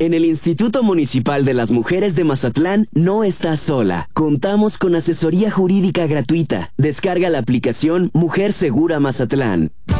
En el Instituto Municipal de las Mujeres de Mazatlán no estás sola. Contamos con asesoría jurídica gratuita. Descarga la aplicación Mujer Segura Mazatlán.